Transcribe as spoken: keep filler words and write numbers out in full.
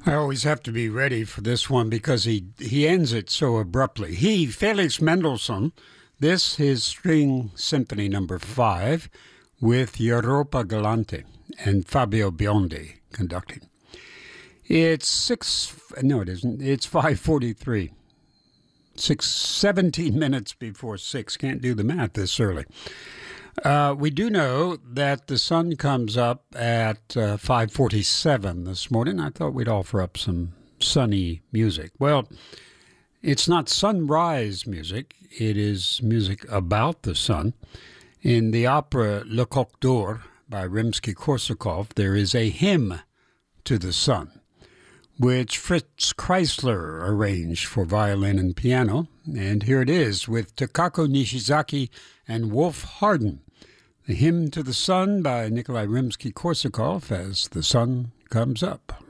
I always have to be ready for this one because he, he ends it so abruptly. He, Felix Mendelssohn, this his string symphony number five with Europa Galante and Fabio Biondi conducting. It's six, no it isn't, it's five forty-three. Six, seventeen minutes before six. Can't do the math this early. Uh, we do know that the sun comes up at uh, five forty-seven this morning. I thought we'd offer up some sunny music. Well, it's not sunrise music. It is music about the sun. In the opera Le Coq d'Or by Rimsky-Korsakov, there is a hymn to the sun, which Fritz Kreisler arranged for violin and piano. And here it is with Takako Nishizaki and Wolf Harden. The Hymn to the Sun by Nikolai Rimsky-Korsakov as the sun comes up.